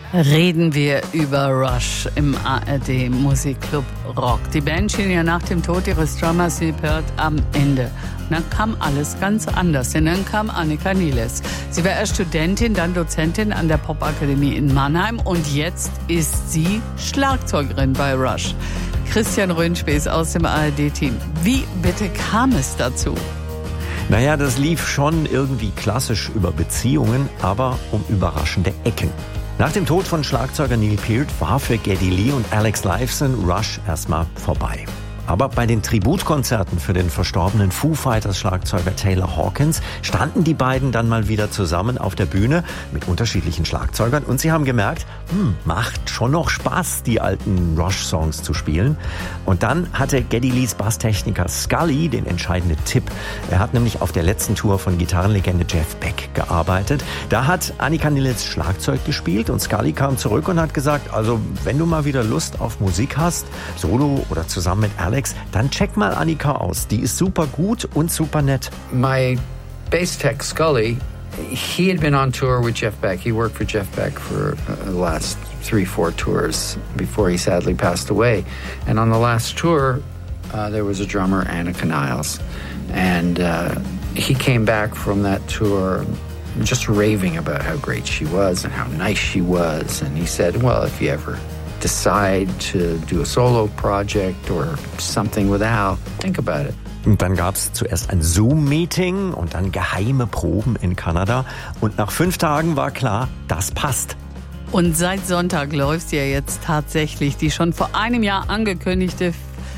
Reden wir über Rush im ARD Musikclub Rock. Die Band schien ja nach dem Tod ihres Drummers Neil Peart am Ende. Und dann kam alles ganz anders, denn dann kam Annika Niles. Sie war erst Studentin, dann Dozentin an der Popakademie in Mannheim und jetzt ist sie Schlagzeugerin bei Rush. Christian Röhnspäß aus dem ARD-Team. Wie bitte kam es dazu? Naja, das lief schon irgendwie klassisch über Beziehungen, aber um überraschende Ecken. Nach dem Tod von Schlagzeuger Neil Peart war für Geddy Lee und Alex Lifeson Rush erstmal vorbei. Aber bei den Tributkonzerten für den verstorbenen Foo Fighters Schlagzeuger Taylor Hawkins standen die beiden dann mal wieder zusammen auf der Bühne mit unterschiedlichen Schlagzeugern und sie haben gemerkt, macht schon noch Spaß, die alten Rush-Songs zu spielen. Und dann hatte Geddy Lees Basstechniker Scully den entscheidenden Tipp. Er hat nämlich auf der letzten Tour von Gitarrenlegende Jeff Beck gearbeitet. Da hat Annika Niles Schlagzeug gespielt und Scully kam zurück und hat gesagt, also wenn du mal wieder Lust auf Musik hast, solo oder zusammen mit Alex, dann check mal Annika aus. Die ist super gut und super nett. My bass tech Scully, he had been on tour with Jeff Beck. He worked for Jeff Beck for the last 3-4 tours before he sadly passed away. And on the last tour, there was a drummer, Annika Niles. And he came back from that tour just raving about how great she was and how nice she was. And he said, well, if you ever decide to do a solo project or something with Al, think about it. Und dann gab es zuerst ein Zoom-Meeting und dann geheime Proben in Kanada. Und nach 5 Tagen war klar, das passt. Und seit Sonntag läuft ja jetzt tatsächlich die schon vor einem Jahr angekündigte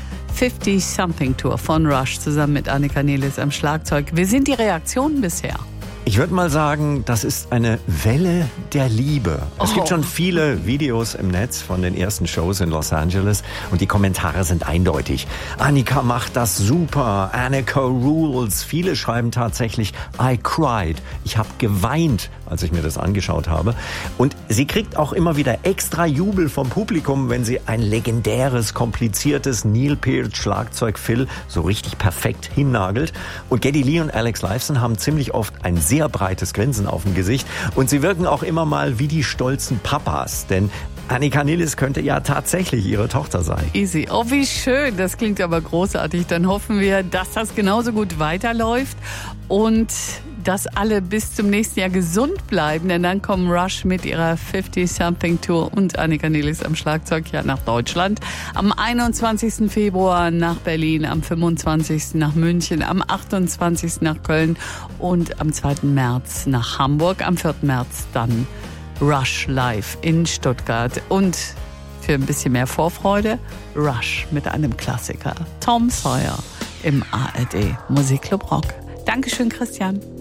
50-Something-Tour von Rush zusammen mit Annika Niles am Schlagzeug. Wie sind die Reaktionen bisher? Ich würde mal sagen, das ist eine Welle der Liebe. Es gibt schon viele Videos im Netz von den ersten Shows in Los Angeles und die Kommentare sind eindeutig. Annika macht das super, Annika rules. Viele schreiben tatsächlich, I cried. Ich habe geweint, als ich mir das angeschaut habe. Und sie kriegt auch immer wieder extra Jubel vom Publikum, wenn sie ein legendäres, kompliziertes Neil Peart Schlagzeug Fill so richtig perfekt hinnagelt. Und Geddy Lee und Alex Lifeson haben ziemlich oft ein sehr breites Grinsen auf dem Gesicht. Und sie wirken auch immer mal wie die stolzen Papas, denn Annika Niles könnte ja tatsächlich ihre Tochter sein. Easy. Oh, wie schön. Das klingt aber großartig. Dann hoffen wir, dass das genauso gut weiterläuft und dass alle bis zum nächsten Jahr gesund bleiben, denn dann kommen Rush mit ihrer 50-Something-Tour und Annika Niles am Schlagzeug ja nach Deutschland. Am 21. Februar nach Berlin, am 25. nach München, am 28. nach Köln und am 2. März nach Hamburg, am 4. März dann Rush live in Stuttgart. Und für ein bisschen mehr Vorfreude, Rush mit einem Klassiker, Tom Sawyer im ARD Musikclub Rock. Dankeschön, Christian.